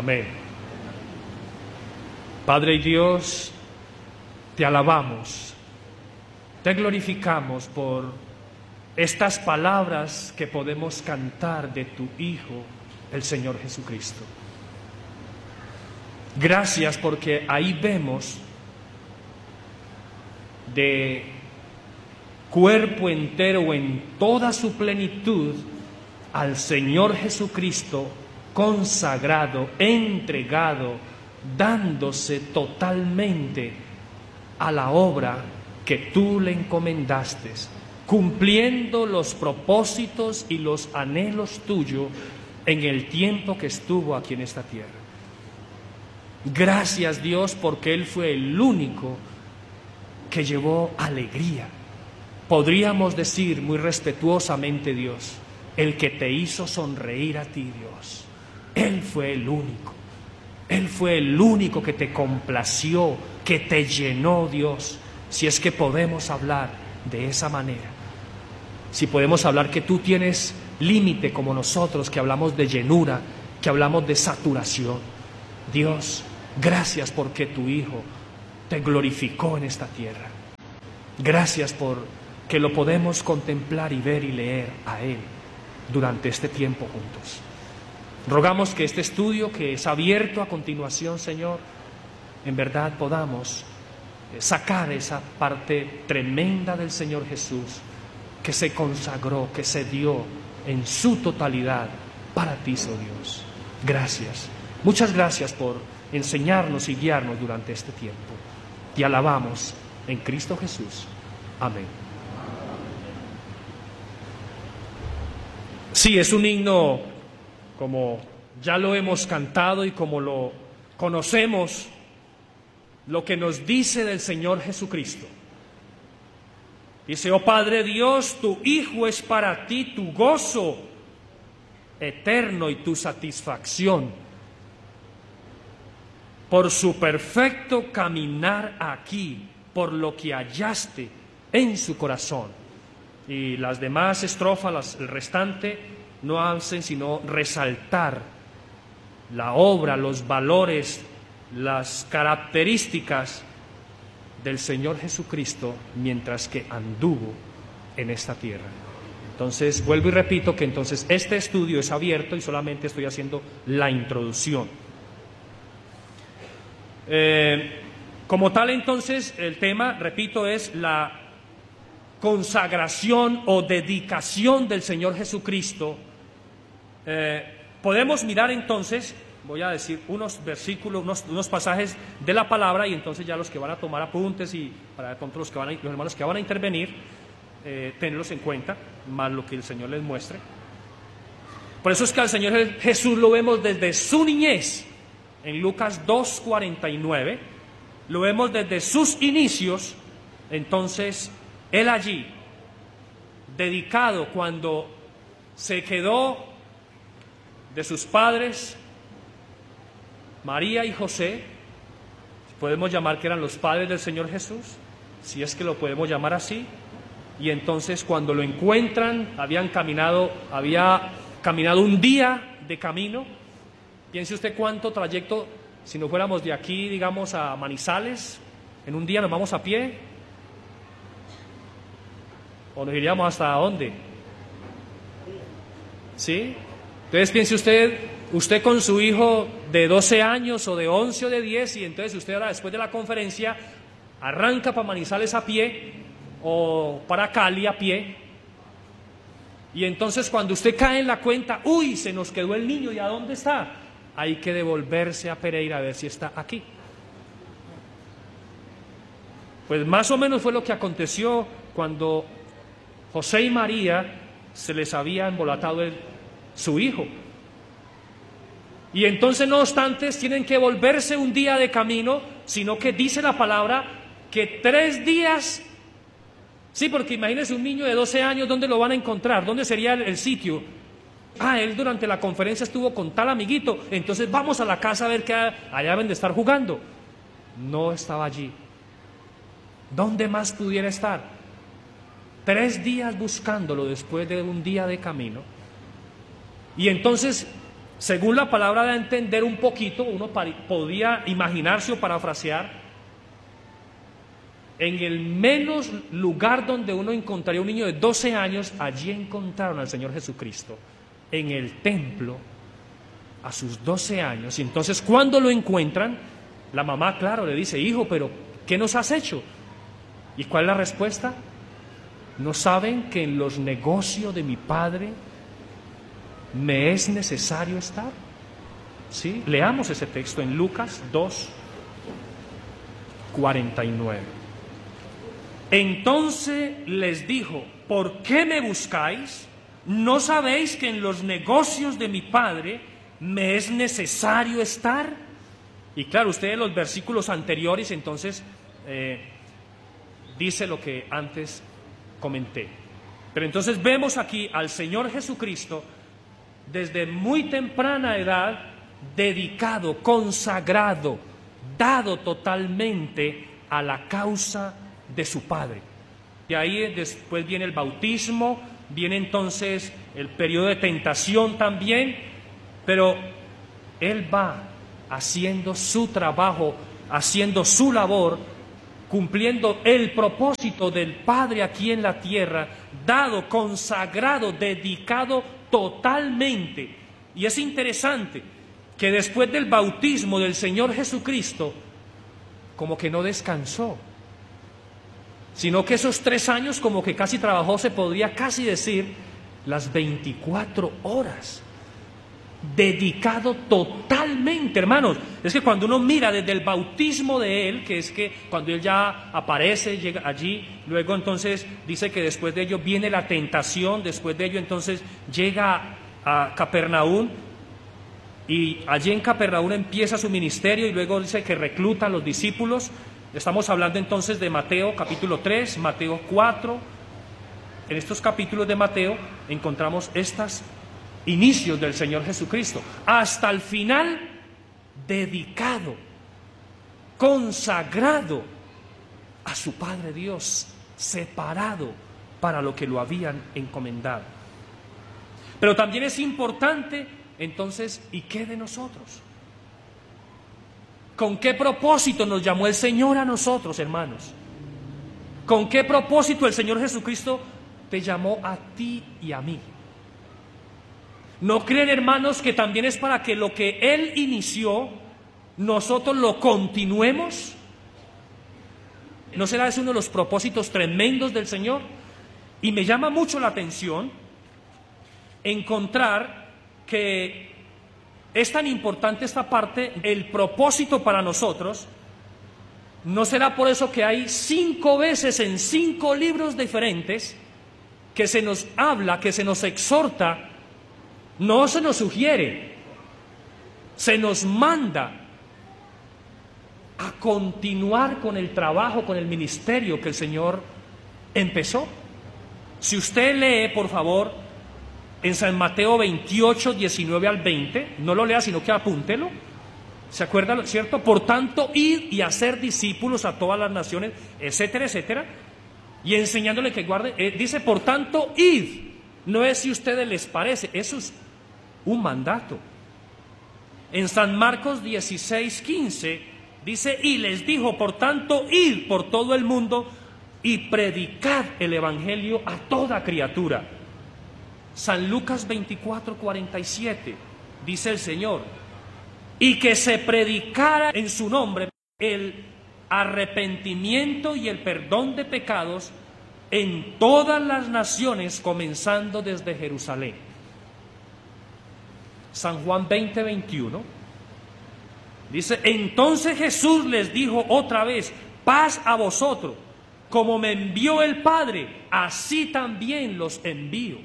Amén. Padre y Dios, te alabamos, te glorificamos por estas palabras que podemos cantar de tu Hijo, el Señor Jesucristo. Gracias porque ahí vemos de cuerpo entero en toda su plenitud al Señor Jesucristo consagrado, entregado, dándose totalmente a la obra que tú le encomendaste, cumpliendo los propósitos y los anhelos tuyos en el tiempo que estuvo aquí en esta tierra. Gracias, Dios, porque Él fue el único que llevó alegría. Podríamos decir muy respetuosamente, Dios, el que te hizo sonreír a ti, Dios. Él fue el único. Él fue el único que te complació, que te llenó, Dios. Si es que podemos hablar de esa manera. Si podemos hablar que tú tienes límite como nosotros, que hablamos de llenura, que hablamos de saturación. Dios, gracias porque tu Hijo te glorificó en esta tierra. Gracias por que lo podemos contemplar y ver y leer a Él durante este tiempo juntos. Rogamos que este estudio que es abierto a continuación, Señor, en verdad podamos sacar esa parte tremenda del Señor Jesús, que se consagró, que se dio en su totalidad para ti, oh Dios. Gracias. Muchas gracias por enseñarnos y guiarnos durante este tiempo. Te alabamos en Cristo Jesús. Amén. Sí, es un himno como ya lo hemos cantado y como lo conocemos, lo que nos dice del Señor Jesucristo. Dice: oh Padre Dios, tu Hijo es para ti tu gozo eterno y tu satisfacción, por su perfecto caminar aquí, por lo que hallaste en su corazón. Y las demás estrofas, el restante, no hacen sino resaltar la obra, los valores, las características del Señor Jesucristo mientras que anduvo en esta tierra. Entonces, vuelvo y repito que entonces este estudio es abierto y solamente estoy haciendo la introducción. Como tal, entonces, el tema, repito, es la consagración o dedicación del Señor Jesucristo. Podemos mirar entonces, voy a decir unos versículos, unos pasajes de la palabra, y entonces ya los que van a tomar apuntes y para de pronto los hermanos que van a intervenir, tenerlos en cuenta, más lo que el Señor les muestre. Por eso es que al Señor Jesús lo vemos desde su niñez, en Lucas 2:49, lo vemos desde sus inicios. Entonces, Él allí, dedicado cuando se quedó de sus padres, María y José, podemos llamar que eran los padres del Señor Jesús, si es que lo podemos llamar así. Y entonces cuando lo encuentran, había caminado un día de camino. Piense usted cuánto trayecto, si no fuéramos de aquí, digamos, a Manizales, en un día nos vamos a pie, o nos iríamos hasta dónde, ¿sí? Entonces piense usted con su hijo de 12 años o de 11 o de 10, y entonces usted ahora después de la conferencia arranca para Manizales a pie o para Cali a pie, y entonces cuando usted cae en la cuenta, uy, se nos quedó el niño, ¿y a dónde está? Hay que devolverse a Pereira a ver si está aquí. Pues más o menos fue lo que aconteció cuando José y María se les había embolatado su hijo. Y entonces, no obstante, tienen que volverse un día de camino, sino que dice la palabra que 3 días. Sí, porque imagínense un niño de 12 años, ¿dónde lo van a encontrar? ¿Dónde sería el sitio? Él durante la conferencia estuvo con tal amiguito, entonces vamos a la casa a ver qué allá deben de estar jugando. No estaba allí. ¿Dónde más pudiera estar? 3 días buscándolo después de un día de camino. Y entonces Según la palabra da a entender un poquito, uno podía imaginarse o parafrasear, en el menos lugar donde uno encontraría un niño de 12 años, allí encontraron al Señor Jesucristo, en el templo, a sus 12 años. Y entonces cuando lo encuentran, la mamá, claro, le dice: hijo, pero ¿qué nos has hecho? ¿Y cuál es la respuesta? ¿No saben que en los negocios de mi Padre me es necesario estar? ¿Sí? Leamos ese texto en Lucas 2:49. Entonces les dijo: ¿por qué me buscáis? ¿No sabéis que en los negocios de mi Padre me es necesario estar? Y claro, ustedes los versículos anteriores, entonces dice lo que antes comenté. Pero entonces vemos aquí al Señor Jesucristo desde muy temprana edad dedicado, consagrado, dado totalmente a la causa de su Padre. Y ahí después viene el bautismo, viene entonces el periodo de tentación también, pero Él va haciendo su trabajo, haciendo su labor, cumpliendo el propósito del Padre aquí en la tierra, dado, consagrado, dedicado totalmente. Y es interesante que después del bautismo del Señor Jesucristo, como que no descansó, sino que esos 3 años como que casi trabajó, se podría casi decir, las 24 horas, dedicado totalmente, hermanos. Es que cuando uno mira desde el bautismo de Él, que es que cuando Él ya aparece, llega allí, luego entonces dice que después de ello viene la tentación, después de ello entonces llega a Capernaum, y allí en Capernaum empieza su ministerio, y luego dice que recluta a los discípulos. Estamos hablando entonces de Mateo capítulo 3, Mateo 4. En estos capítulos de Mateo encontramos estos inicios del Señor Jesucristo, hasta el final dedicado, consagrado a su Padre Dios, separado para lo que lo habían encomendado. Pero también es importante entonces, ¿y qué de nosotros? ¿Con qué propósito nos llamó el Señor a nosotros, hermanos? ¿Con qué propósito el Señor Jesucristo te llamó a ti y a mí? ¿No creen, hermanos, que también es para que lo que Él inició, nosotros lo continuemos? ¿No será ese uno de los propósitos tremendos del Señor? Y me llama mucho la atención encontrar que es tan importante esta parte, el propósito para nosotros. ¿No será por eso que hay 5 veces en 5 libros diferentes que se nos habla, que se nos exhorta, no se nos sugiere, se nos manda a continuar con el trabajo, con el ministerio que el Señor empezó? Si usted lee, por favor, en San Mateo 28, 19 al 20, no lo lea, sino que apúntelo. ¿Se acuerdan, cierto? Por tanto, id y hacer discípulos a todas las naciones, etcétera, etcétera, y enseñándole que guarden. Dice, por tanto, id. No es si a ustedes les parece, eso es un mandato. En San Marcos 16, 15, dice, y les dijo, por tanto, id por todo el mundo y predicad el evangelio a toda criatura. San Lucas 24, 47, dice el Señor, y que se predicara en su nombre el arrepentimiento y el perdón de pecados en todas las naciones, comenzando desde Jerusalén. San Juan 20, 21, dice, entonces Jesús les dijo otra vez, paz a vosotros, como me envió el Padre, así también los envío.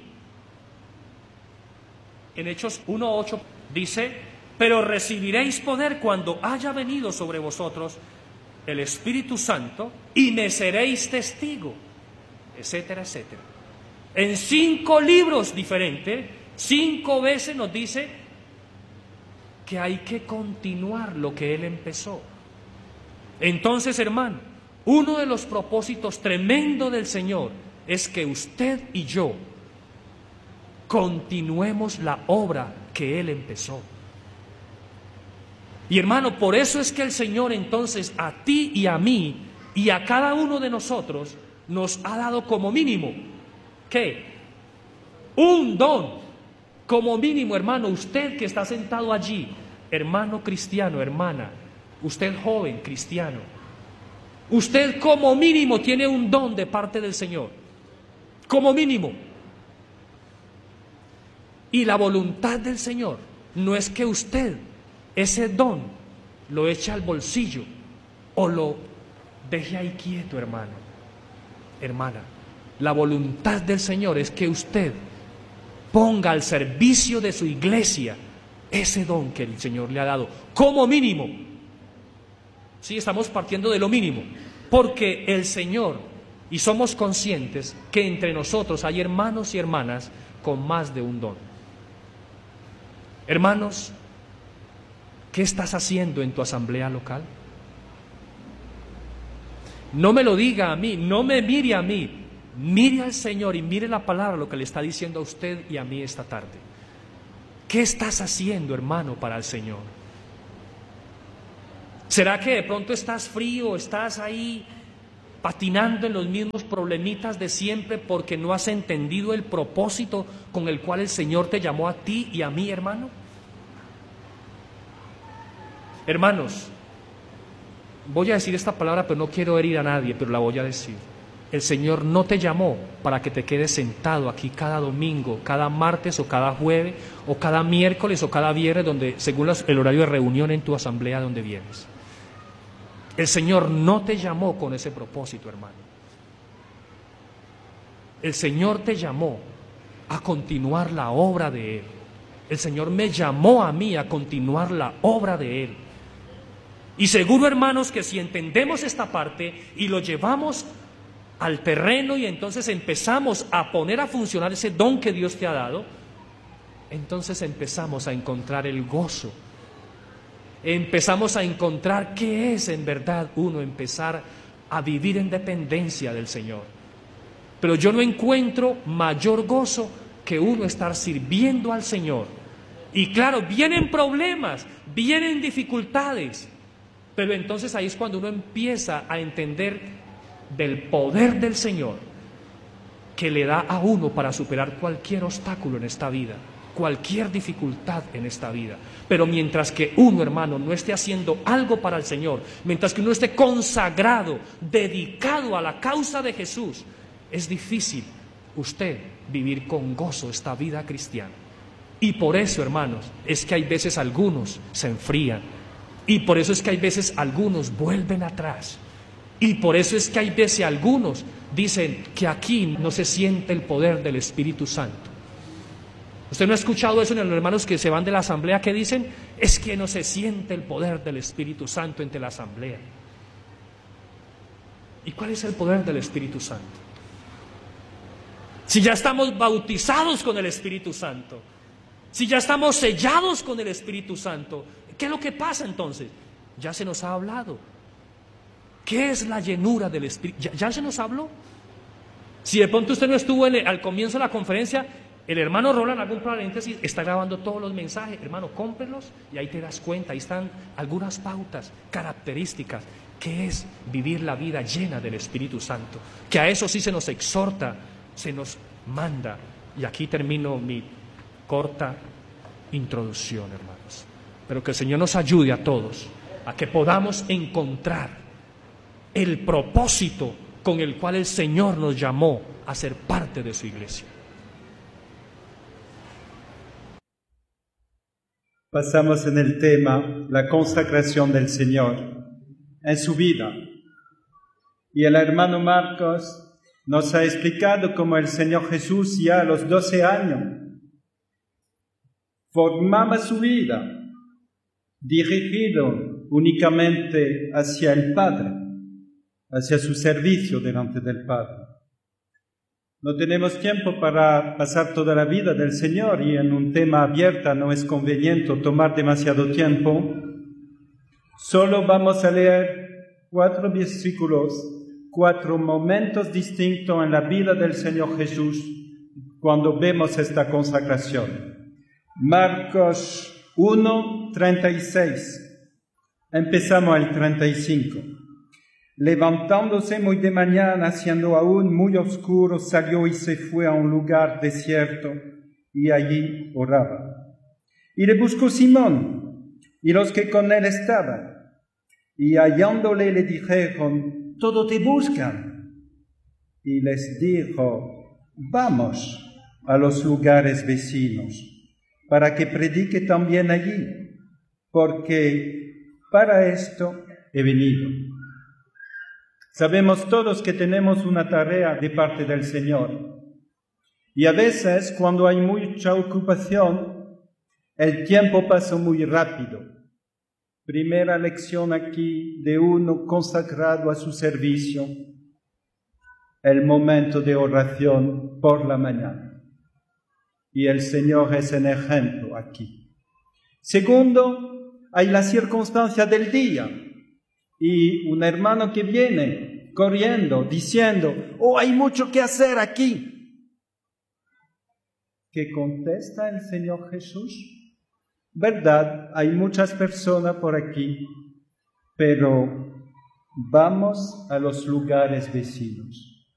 En Hechos 1:8 dice, pero recibiréis poder cuando haya venido sobre vosotros el Espíritu Santo y me seréis testigo, etcétera, etcétera. En 5 libros diferentes, 5 veces nos dice que hay que continuar lo que Él empezó. Entonces, hermano, uno de los propósitos tremendos del Señor es que usted y yo continuemos la obra que Él empezó. Y hermano, por eso es que el Señor entonces a ti y a mí y a cada uno de nosotros nos ha dado como mínimo, ¿qué? Un don. Como mínimo, hermano, usted que está sentado allí, hermano cristiano, hermana, usted joven cristiano, usted como mínimo tiene un don de parte del Señor, como mínimo. Y la voluntad del Señor no es que usted ese don lo eche al bolsillo o lo deje ahí quieto, hermano, hermana. La voluntad del Señor es que usted ponga al servicio de su iglesia ese don que el Señor le ha dado, como mínimo. Sí, estamos partiendo de lo mínimo, porque el Señor, y somos conscientes que entre nosotros hay hermanos y hermanas con más de un don. Hermanos, ¿qué estás haciendo en tu asamblea local? No me lo diga a mí, no me mire a mí. Mire al Señor y mire la palabra, lo que le está diciendo a usted y a mí esta tarde. ¿Qué estás haciendo, hermano, para el Señor? ¿Será que de pronto estás frío, estás ahí patinando en los mismos problemitas de siempre porque no has entendido el propósito con el cual el Señor te llamó a ti y a mí, hermano? Hermanos, voy a decir esta palabra, pero no quiero herir a nadie, pero la voy a decir. El Señor no te llamó para que te quedes sentado aquí cada domingo, cada martes o cada jueves o cada miércoles o cada viernes, donde, según el horario de reunión en tu asamblea donde vienes. El Señor no te llamó con ese propósito, hermano. El Señor te llamó a continuar la obra de Él. El Señor me llamó a mí a continuar la obra de Él. Y seguro, hermanos, que si entendemos esta parte y lo llevamos al terreno y entonces empezamos a poner a funcionar ese don que Dios te ha dado, entonces empezamos a encontrar el gozo. Empezamos a encontrar qué es en verdad uno empezar a vivir en dependencia del Señor. Pero yo no encuentro mayor gozo que uno estar sirviendo al Señor. Y claro, vienen problemas, vienen dificultades, pero entonces ahí es cuando uno empieza a entender del poder del Señor que le da a uno para superar cualquier obstáculo en esta vida, cualquier dificultad en esta vida. Pero mientras que uno, hermano, no esté haciendo algo para el Señor, mientras que uno esté consagrado, dedicado a la causa de Jesús, es difícil usted vivir con gozo esta vida cristiana. Y por eso, hermanos, es que hay veces algunos se enfrían, y por eso es que hay veces algunos vuelven atrás. Y por eso es que hay veces algunos dicen que aquí no se siente el poder del Espíritu Santo. ¿Usted no ha escuchado eso en los hermanos que se van de la asamblea que dicen? Es que no se siente el poder del Espíritu Santo entre la asamblea. ¿Y cuál es el poder del Espíritu Santo? Si ya estamos bautizados con el Espíritu Santo, si ya estamos sellados con el Espíritu Santo, ¿qué es lo que pasa entonces? Ya se nos ha hablado. ¿Qué es la llenura del Espíritu? ¿Ya se nos habló? Si de pronto usted no estuvo al comienzo de la conferencia, el hermano Roland, hago un paréntesis, está grabando todos los mensajes. Hermano, cómprelos y ahí te das cuenta. Ahí están algunas pautas, características. ¿Qué es vivir la vida llena del Espíritu Santo? Que a eso sí se nos exhorta, se nos manda. Y aquí termino mi corta introducción, hermanos. Pero que el Señor nos ayude a todos a que podamos encontrar el propósito con el cual el Señor nos llamó a ser parte de su iglesia. Pasamos en el tema la consagración del Señor en su vida. Y el hermano Marcos nos ha explicado cómo el Señor Jesús ya a los 12 años formaba su vida dirigido únicamente hacia el Padre, hacia su servicio delante del Padre. No tenemos tiempo para pasar toda la vida del Señor y en un tema abierto no es conveniente tomar demasiado tiempo. Solo vamos a leer 4 versículos, 4 momentos distintos en la vida del Señor Jesús cuando vemos esta consagración. Marcos 1, 36. Empezamos el 35. Levantándose muy de mañana, siendo aún muy oscuro, salió y se fue a un lugar desierto y allí oraba. Y le buscó Simón y los que con él estaban. Y hallándole le dijeron: todos te buscan. Y les dijo: vamos a los lugares vecinos, para que predique también allí, porque para esto he venido. Sabemos todos que tenemos una tarea de parte del Señor. Y a veces, cuando hay mucha ocupación, el tiempo pasa muy rápido. Primera lección aquí de uno consagrado a su servicio, el momento de oración por la mañana. Y el Señor es un ejemplo aquí. Segundo, hay la circunstancia del día y un hermano que viene corriendo diciendo: oh, hay mucho que hacer aquí. ¿Qué contesta el Señor Jesús? Verdad, hay muchas personas por aquí, pero vamos a los lugares vecinos.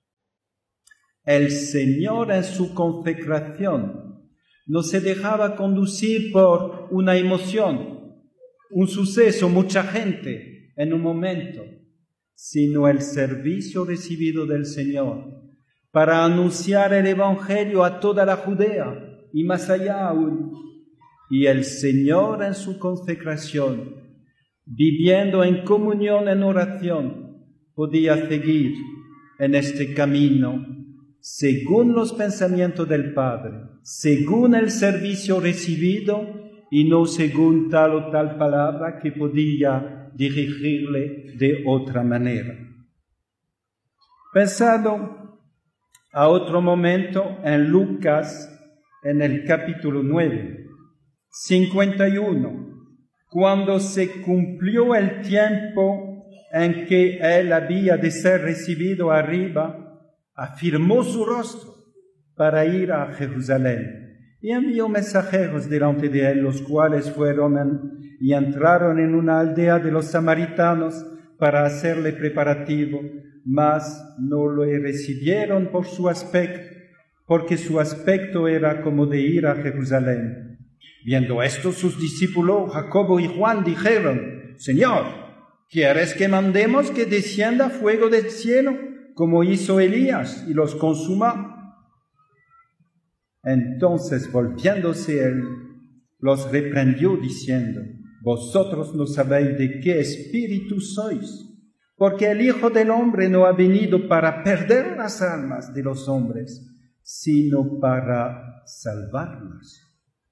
El Señor en su consagración no se dejaba conducir por una emoción, un suceso, mucha gente en un momento, sino el servicio recibido del Señor para anunciar el Evangelio a toda la Judea y más allá aún. Y el Señor en su consagración, viviendo en comunión, en oración, podía seguir en este camino según los pensamientos del Padre, según el servicio recibido y no según tal o tal palabra que podía dirigirle de otra manera. Pensado a otro momento en Lucas, en el capítulo 9. 51, cuando se cumplió el tiempo en que él había de ser recibido arriba, afirmó su rostro para ir a Jerusalén y envió mensajeros delante de él, los cuales fueron y entraron en una aldea de los samaritanos para hacerle preparativo, mas no le recibieron por su aspecto, porque su aspecto era como de ir a Jerusalén. Viendo esto, sus discípulos Jacobo y Juan dijeron: Señor, ¿quieres que mandemos que descienda fuego del cielo, como hizo Elías, y los consuma? Entonces, volviéndose él, los reprendió diciendo: vosotros no sabéis de qué espíritu sois, porque el Hijo del Hombre no ha venido para perder las almas de los hombres, sino para salvarlas.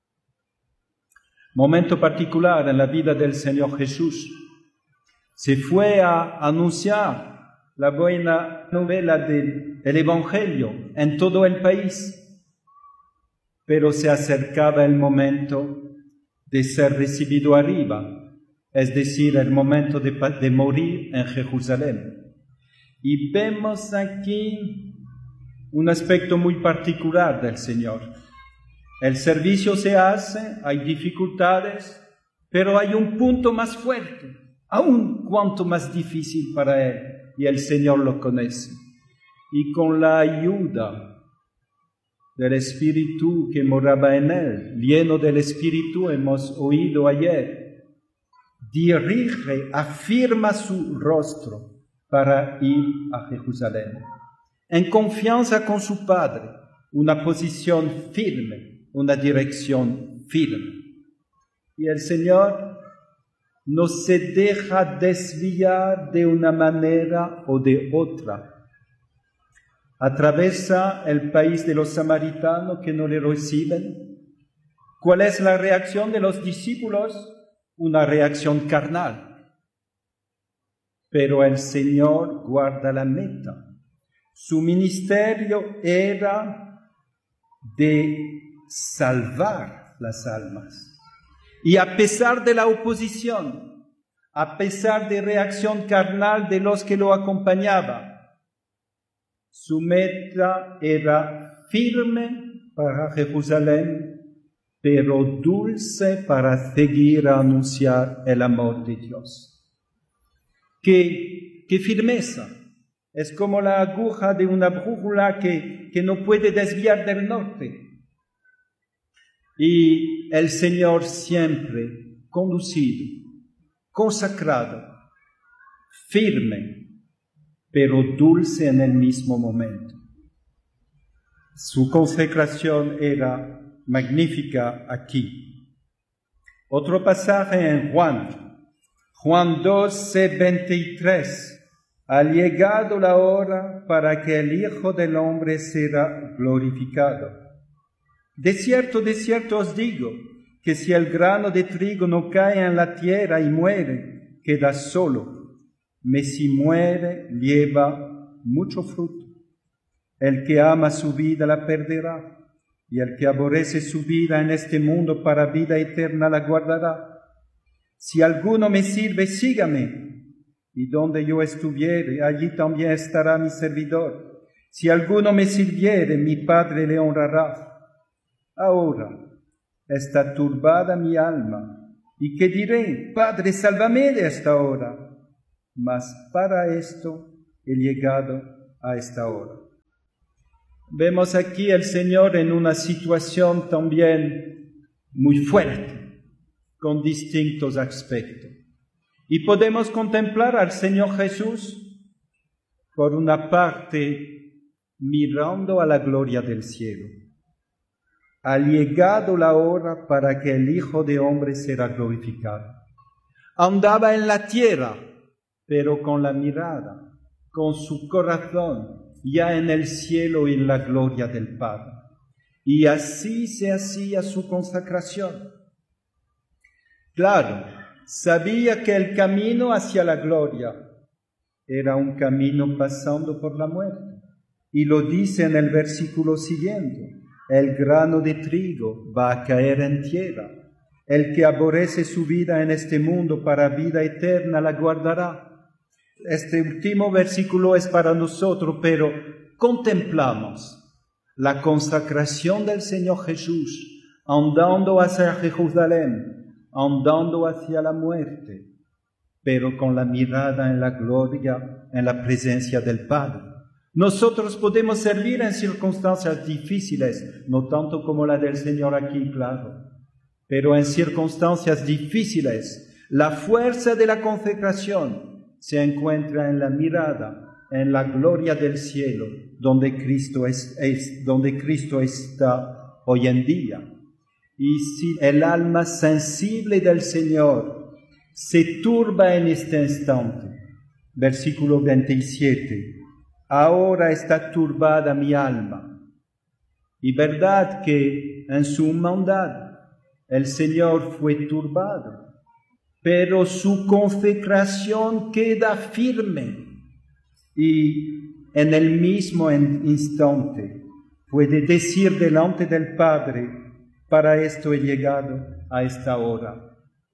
Momento particular en la vida del Señor Jesús. Se fue a anunciar la buena novela del Evangelio en todo el país, pero se acercaba el momento de ser recibido arriba, es decir, el momento de morir en Jerusalén. Y vemos aquí un aspecto muy particular del Señor. El servicio se hace, hay dificultades, pero hay un punto más fuerte, aún cuanto más difícil para él, y el Señor lo conoce. Y con la ayuda del Espíritu que moraba en él, lleno del Espíritu, hemos oído ayer, dirige, afirma su rostro para ir a Jerusalén, en confianza con su Padre, una posición firme, una dirección firme. Y el Señor no se deja desviar de una manera o de otra. Atraviesa el país de los samaritanos que no le reciben. ¿Cuál es la reacción de los discípulos? Una reacción carnal. Pero el Señor guarda la meta. Su ministerio era de salvar las almas. Y a pesar de la oposición, a pesar de reacción carnal de los que lo acompañaban, su meta era firme para Jerusalén, pero dulce para seguir a anunciar el amor de Dios. ¡Qué firmeza! Es como la aguja de una brújula que no puede desviar del norte. Y el Señor siempre conducido, consagrado, firme, pero dulce en el mismo momento. Su consagración era magnífica aquí. Otro pasaje en Juan 12:23. Ha llegado la hora para que el Hijo del Hombre sea glorificado. De cierto os digo, que si el grano de trigo no cae en la tierra y muere, queda solo, mas si muere, lleva mucho fruto. El que ama su vida la perderá, y el que aborrece su vida en este mundo para vida eterna la guardará. Si alguno me sirve, sígame, y donde yo estuviere, allí también estará mi servidor. Si alguno me sirviere, mi Padre le honrará. Ahora está turbada mi alma, ¿y qué diré? Padre, sálvame de esta hora. Mas para esto he llegado a esta hora. Vemos aquí al Señor en una situación también muy fuerte, con distintos aspectos. Y podemos contemplar al Señor Jesús, por una parte, mirando a la gloria del cielo. Ha llegado la hora para que el Hijo de Hombre sea glorificado. Andaba en la tierra, pero con la mirada, con su corazón, ya en el cielo y en la gloria del Padre. Y así se hacía su consagración. Claro, sabía que el camino hacia la gloria era un camino pasando por la muerte. Y lo dice en el versículo siguiente: el grano de trigo va a caer en tierra. El que aborrece su vida en este mundo para vida eterna la guardará. Este último versículo es para nosotros, pero contemplamos la consagración del Señor Jesús, andando hacia Jerusalén, andando hacia la muerte, pero con la mirada en la gloria, en la presencia del Padre. Nosotros podemos servir en circunstancias difíciles, no tanto como la del Señor aquí, claro, pero en circunstancias difíciles, la fuerza de la consagración se encuentra en la mirada, en la gloria del cielo, donde Cristo donde Cristo está hoy en día. Y si el alma sensible del Señor se turba en este instante, versículo 27, ahora está turbada mi alma. Y verdad que en su humanidad el Señor fue turbado, pero su consagración queda firme y en el mismo instante puede decir delante del Padre: para esto he llegado a esta hora.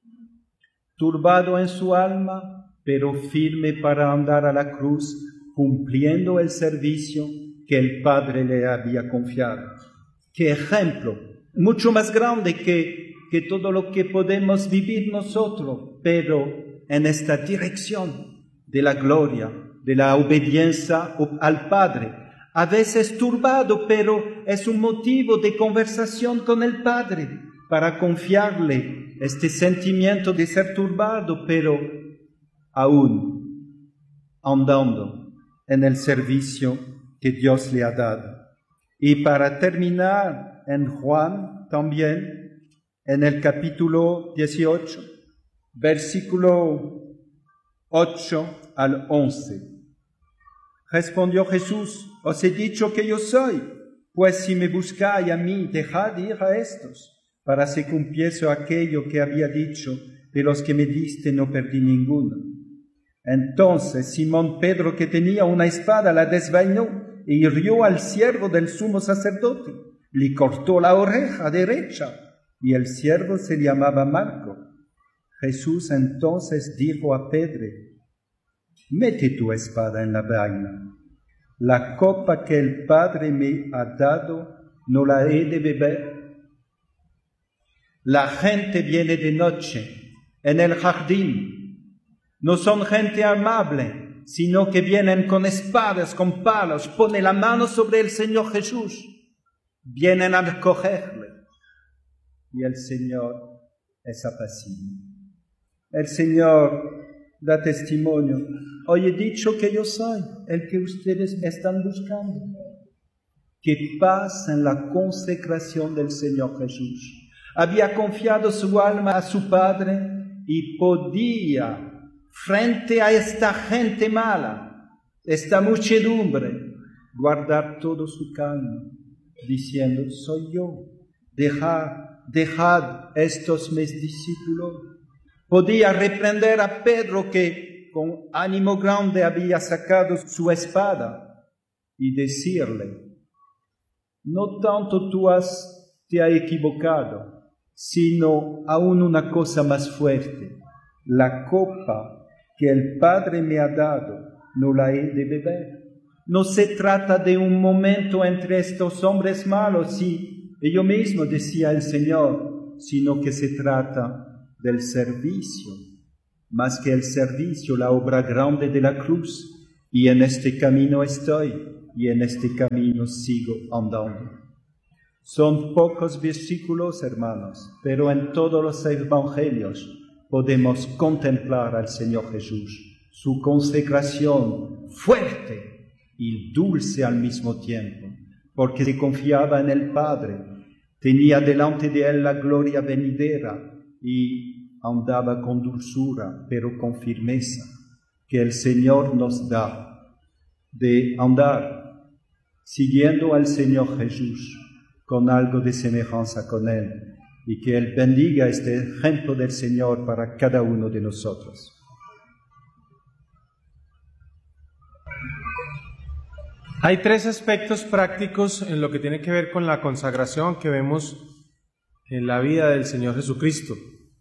Turbado en su alma, pero firme para andar a la cruz, cumpliendo el servicio que el Padre le había confiado. ¡Qué ejemplo! Mucho más grande que todo lo que podemos vivir nosotros, pero en esta dirección de la gloria, de la obediencia al Padre. A veces turbado, pero es un motivo de conversación con el Padre, para confiarle este sentimiento de ser turbado, pero aún andando en el servicio que Dios le ha dado. Y para terminar, en Juan también, en el capítulo 18, versículo 8 al 11. Respondió Jesús: os he dicho que yo soy, pues si me buscáis a mí, dejad ir a estos, para se cumpliese aquello que había dicho: de los que me diste no perdí ninguno. Entonces Simón Pedro, que tenía una espada, la desvainó e hirió al siervo del sumo sacerdote, le cortó la oreja derecha, y el siervo se llamaba Marco. Jesús entonces dijo a Pedro: mete tu espada en la vaina. La copa que el Padre me ha dado, ¿no la he de beber? La gente viene de noche en el jardín. No son gente amable, sino que vienen con espadas, con palos, ponen la mano sobre el Señor Jesús. Vienen a cogerle. Y el Señor es apacible. El Señor da testimonio. Hoy he dicho que yo soy el que ustedes están buscando. Qué paz en la consecración del Señor Jesús. Había confiado su alma a su Padre y podía, frente a esta gente mala, esta muchedumbre, guardar todo su calma, diciendo, soy yo, dejad estos mis discípulos. Podía reprender a Pedro que con ánimo grande había sacado su espada y decirle, no tanto te has equivocado, sino aún una cosa más fuerte, la copa que el Padre me ha dado, no la he de beber. No se trata de un momento entre estos hombres malos, y yo mismo decía el Señor, sino que se trata del servicio, más que el servicio, la obra grande de la cruz, y en este camino estoy, y en este camino sigo andando. Son pocos versículos, hermanos, pero en todos los evangelios podemos contemplar al Señor Jesús, su consecración fuerte y dulce al mismo tiempo, porque se confiaba en el Padre, tenía delante de él la gloria venidera, y andaba con dulzura, pero con firmeza, que el Señor nos da de andar siguiendo al Señor Jesús con algo de semejanza con Él, y que Él bendiga este ejemplo del Señor para cada uno de nosotros. Hay tres aspectos prácticos en lo que tiene que ver con la consagración que vemos en la vida del Señor Jesucristo.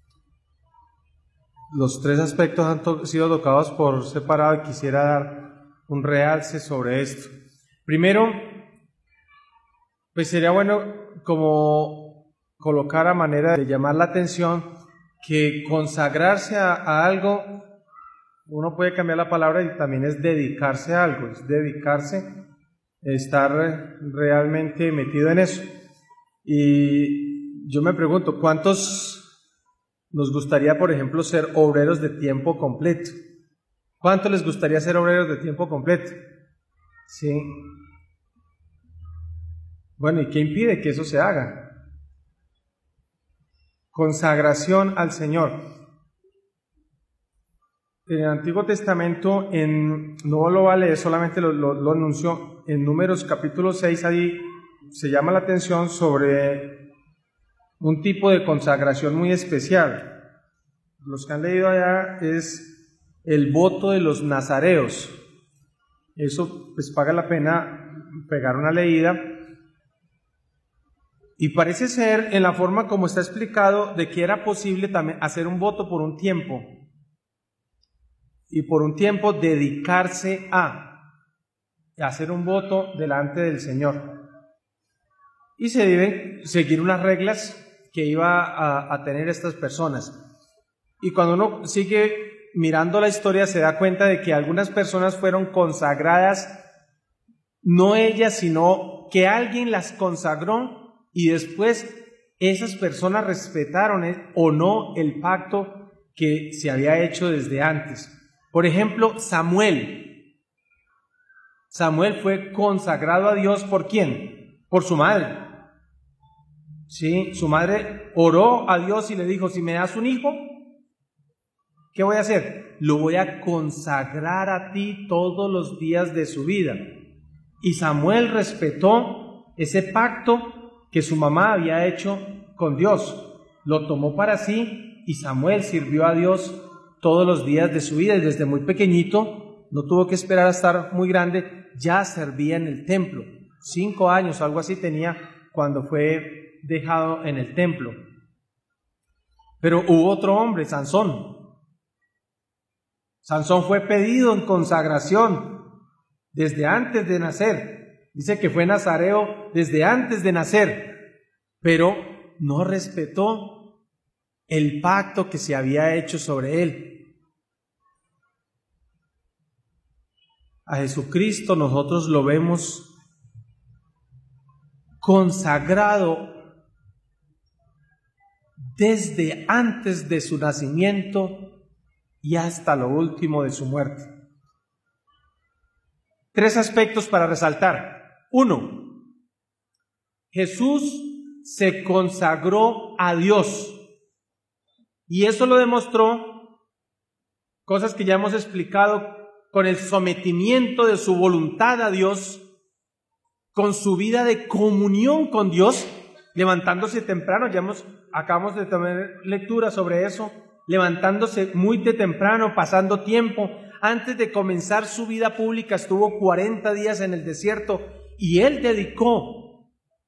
Los tres aspectos han sido tocados por separado y quisiera dar un realce sobre esto. Primero, pues sería bueno como colocar a manera de llamar la atención que consagrarse a algo, uno puede cambiar la palabra y también es dedicarse a algo, es dedicarse, estar realmente metido en eso. Y yo me pregunto, ¿cuántos nos gustaría, por ejemplo, ser obreros de tiempo completo? ¿Cuánto les gustaría ser obreros de tiempo completo? Sí. Bueno, ¿y qué impide que eso se haga? Consagración al Señor. En el Antiguo Testamento, no lo va a leer, solamente lo anunció en Números capítulo 6, ahí se llama la atención sobre un tipo de consagración muy especial. Los que han leído allá es el voto de los nazareos. Eso pues paga la pena pegar una leída. Y parece ser, en la forma como está explicado, de que era posible también hacer un voto por un tiempo. Y por un tiempo dedicarse a hacer un voto delante del Señor. Y se deben seguir unas reglas que iba a tener estas personas. Y cuando uno sigue mirando la historia se da cuenta de que algunas personas fueron consagradas, no ellas, sino que alguien las consagró y después esas personas respetaron o no el pacto que se había hecho desde antes. Por ejemplo, Samuel. Samuel fue consagrado a Dios ¿por quién? Por su madre. Sí, su madre oró a Dios y le dijo, si me das un hijo, ¿qué voy a hacer? Lo voy a consagrar a ti todos los días de su vida. Y Samuel respetó ese pacto que su mamá había hecho con Dios. Lo tomó para sí y Samuel sirvió a Dios todos los días de su vida. Y desde muy pequeñito, no tuvo que esperar a estar muy grande, ya servía en el templo. 5 años, algo así tenía cuando fue dejado en el templo. Pero hubo otro hombre, Sansón. Sansón fue pedido en consagración desde antes de nacer. Dice que fue nazareo desde antes de nacer, pero no respetó el pacto que se había hecho sobre él. A Jesucristo nosotros lo vemos consagrado desde antes de su nacimiento y hasta lo último de su muerte. 3 aspectos para resaltar. 1. Jesús se consagró a Dios. Y eso lo demostró, cosas que ya hemos explicado, con el sometimiento de su voluntad a Dios, con su vida de comunión con Dios, levantándose temprano. Acabamos de tener lectura sobre eso, levantándose muy de temprano, pasando tiempo. Antes de comenzar su vida pública estuvo 40 días en el desierto y él dedicó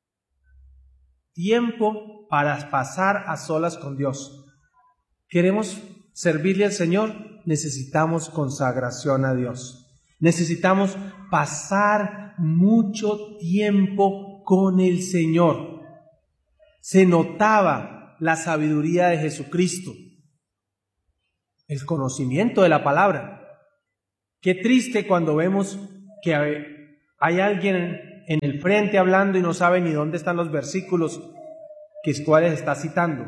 tiempo para pasar a solas con Dios. ¿Queremos servirle al Señor? Necesitamos consagración a Dios. Necesitamos pasar mucho tiempo con el Señor. Se notaba la sabiduría de Jesucristo, el conocimiento de la palabra. Qué triste cuando vemos que hay alguien en el frente hablando y no sabe ni dónde están los versículos cuáles está citando.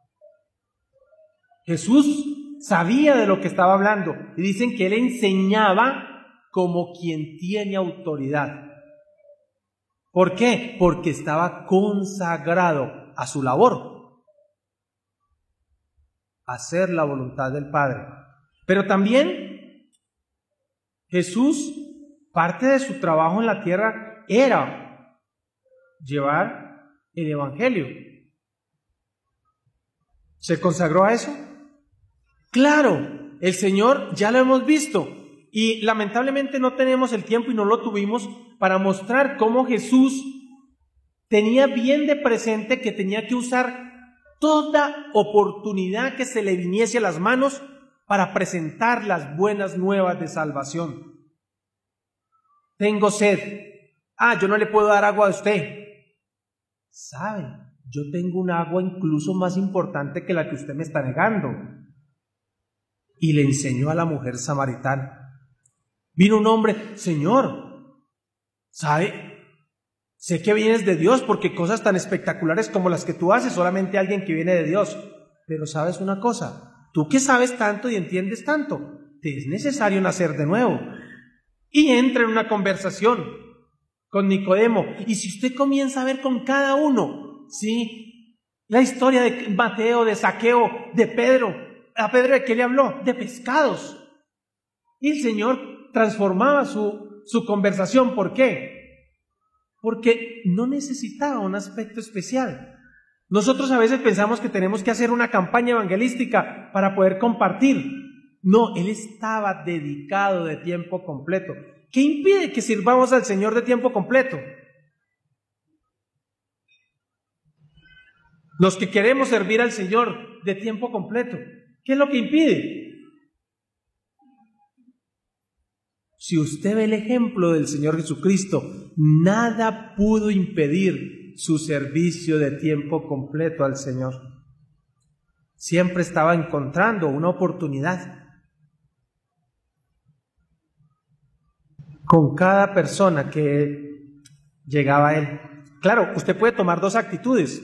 Jesús sabía de lo que estaba hablando y dicen que él enseñaba como quien tiene autoridad. ¿Por qué? Porque estaba consagrado a su labor, a hacer la voluntad del Padre. Pero también Jesús, parte de su trabajo en la tierra era llevar el Evangelio. ¿Se consagró a eso? Claro, el Señor ya lo hemos visto y lamentablemente no tenemos el tiempo y no lo tuvimos para mostrar cómo Jesús tenía bien de presente que tenía que usar toda oportunidad que se le viniese a las manos para presentar las buenas nuevas de salvación. Tengo sed. Yo no le puedo dar agua a usted. ¿Sabe? Yo tengo un agua incluso más importante que la que usted me está negando. Y le enseñó a la mujer samaritana. Vino un hombre, Señor, ¿sabe? Sé que vienes de Dios porque cosas tan espectaculares como las que tú haces, solamente alguien que viene de Dios. Pero sabes una cosa, tú que sabes tanto y entiendes tanto, te es necesario nacer de nuevo. Y entra en una conversación con Nicodemo. Y si usted comienza a ver con cada uno, ¿sí? La historia de Mateo, de Zaqueo, de Pedro. ¿A Pedro de qué le habló? De pescados. Y el Señor transformaba su conversación. ¿Por qué? Porque no necesitaba un aspecto especial. Nosotros a veces pensamos que tenemos que hacer una campaña evangelística para poder compartir. No, él estaba dedicado de tiempo completo. ¿Qué impide que sirvamos al Señor de tiempo completo? Los que queremos servir al Señor de tiempo completo, ¿qué es lo que impide? Si usted ve el ejemplo del Señor Jesucristo, nada pudo impedir su servicio de tiempo completo al Señor. Siempre estaba encontrando una oportunidad. Con cada persona que llegaba a él. Claro, usted puede tomar 2 actitudes.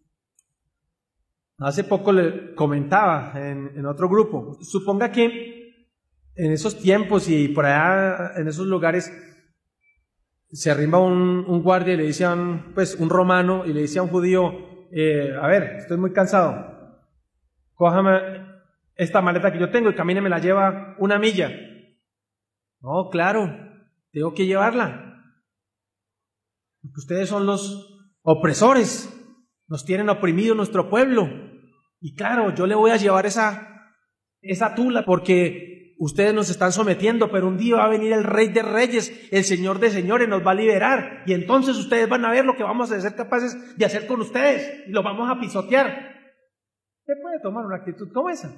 Hace poco le comentaba en otro grupo. Suponga que en esos tiempos y por allá en esos lugares se arrima un guardia y le dice a un romano y le dice a un judío, a ver, estoy muy cansado, cójame esta maleta que yo tengo y camine, me la lleva 1 milla. No, claro, tengo que llevarla. Porque ustedes son los opresores, nos tienen oprimido nuestro pueblo. Y claro, yo le voy a llevar esa tula porque ustedes nos están sometiendo, pero un día va a venir el Rey de Reyes, el Señor de Señores, nos va a liberar. Y entonces ustedes van a ver lo que vamos a ser capaces de hacer con ustedes y lo vamos a pisotear. Usted puede tomar una actitud como esa.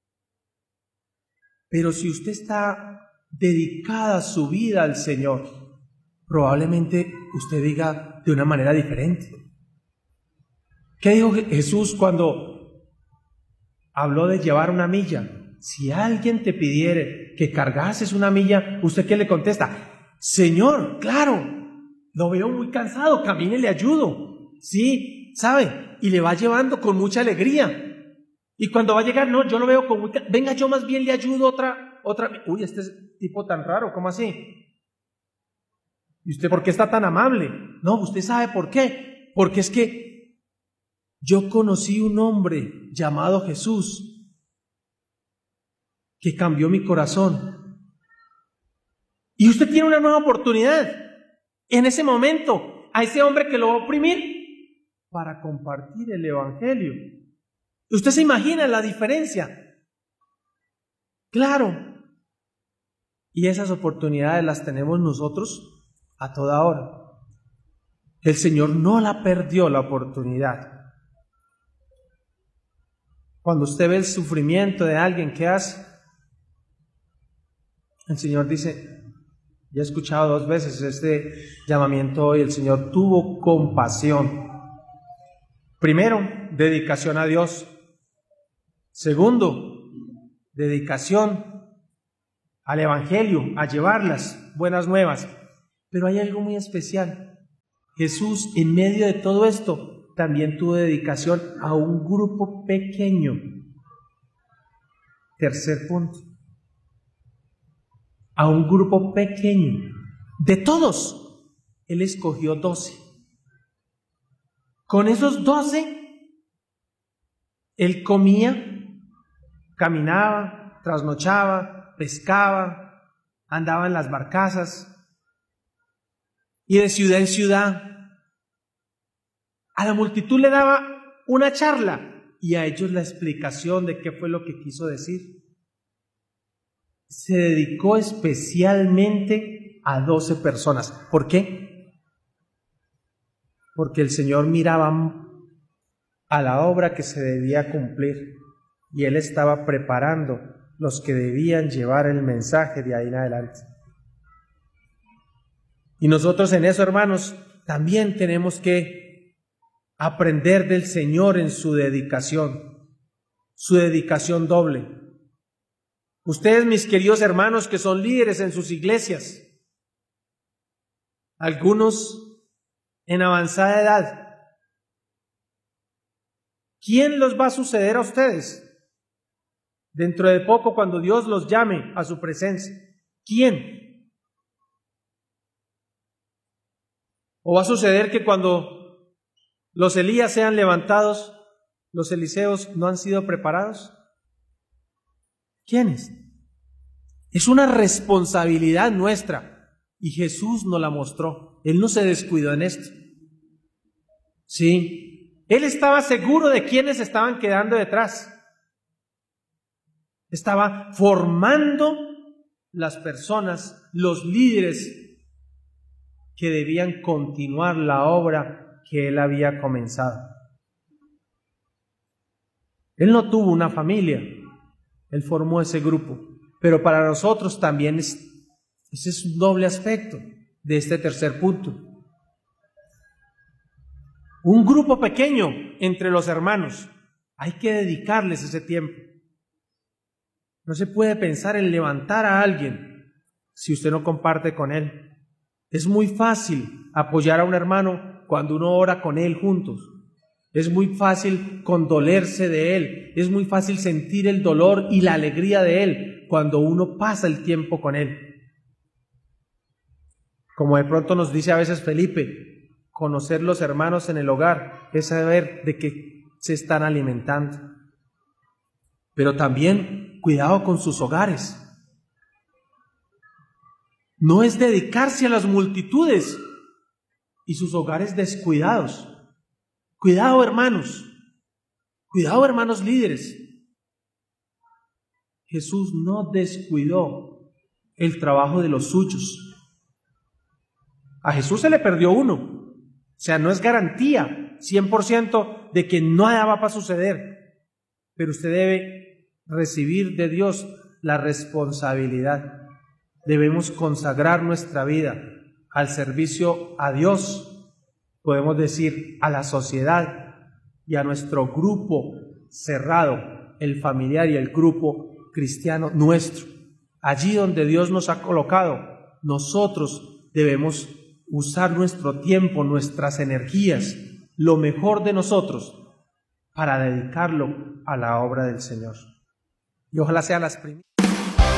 Pero si usted está dedicada su vida al Señor, probablemente usted diga de una manera diferente. ¿Qué dijo Jesús cuando habló de llevar una milla. Si alguien te pidiere que cargases una milla, ¿usted qué le contesta? Señor, claro, lo veo muy cansado, camine, le ayudo. Sí, ¿sabe? Y le va llevando con mucha alegría. Y cuando va a llegar, no, yo lo veo con mucha... Venga, yo más bien le ayudo otra... Uy, este tipo tan raro, ¿cómo así? ¿Y usted por qué está tan amable? No, usted sabe por qué. Porque es que yo conocí un hombre llamado Jesús que cambió mi corazón. Y usted tiene una nueva oportunidad en ese momento a ese hombre que lo va a oprimir para compartir el evangelio. ¿Usted se imagina la diferencia? Claro. Y esas oportunidades las tenemos nosotros a toda hora. El Señor no la perdió la oportunidad. Cuando usted ve el sufrimiento de alguien, ¿qué hace? El Señor dice, ya he escuchado 2 veces este llamamiento hoy, el Señor tuvo compasión. Primero, dedicación a Dios. Segundo, dedicación al Evangelio, a llevar las buenas nuevas. Pero hay algo muy especial. Jesús, en medio de todo esto, también tuvo dedicación a un grupo pequeño. Tercer punto. A un grupo pequeño. De todos, Él escogió 12. Con esos 12, Él comía, caminaba, trasnochaba, pescaba, andaba en las barcazas y de ciudad en ciudad. A la multitud le daba una charla y a ellos la explicación de qué fue lo que quiso decir. Se dedicó especialmente a 12 personas. ¿Por qué? Porque el Señor miraba a la obra que se debía cumplir y Él estaba preparando los que debían llevar el mensaje de ahí en adelante. Y nosotros en eso, hermanos, también tenemos que aprender del Señor en su dedicación doble. Ustedes, mis queridos hermanos, que son líderes en sus iglesias, algunos en avanzada edad, ¿quién los va a suceder a ustedes? Dentro de poco, cuando Dios los llame a su presencia, ¿quién? ¿O va a suceder que cuando los Elías sean levantados, los Eliseos no han sido preparados? ¿Quiénes? Es una responsabilidad nuestra y Jesús nos la mostró. Él no se descuidó en esto. Sí, Él estaba seguro de quiénes estaban quedando detrás. Estaba formando las personas, los líderes que debían continuar la obra que Él había comenzado. Él no tuvo una familia. Él formó ese grupo, pero para nosotros también ese es un doble aspecto de este tercer punto. Un grupo pequeño entre los hermanos, hay que dedicarles ese tiempo. No se puede pensar en levantar a alguien si usted no comparte con él. Es muy fácil apoyar a un hermano cuando uno ora con él juntos. Es muy fácil condolerse de él, es muy fácil sentir el dolor y la alegría de él cuando uno pasa el tiempo con él. Como de pronto nos dice a veces Felipe, conocer los hermanos en el hogar es saber de qué se están alimentando. Pero también cuidado con sus hogares. No es dedicarse a las multitudes y sus hogares descuidados. Cuidado, hermanos líderes. Jesús no descuidó el trabajo de los suyos. A Jesús se le perdió uno. O sea, no es garantía 100% de que nada va a suceder. Pero usted debe recibir de Dios la responsabilidad. Debemos consagrar nuestra vida al servicio a Dios. Podemos decir a la sociedad y a nuestro grupo cerrado el familiar y el grupo cristiano nuestro. Allí donde Dios nos ha colocado, nosotros debemos usar nuestro tiempo, nuestras energías, lo mejor de nosotros, para dedicarlo a la obra del Señor. Y ojalá sean las primicias.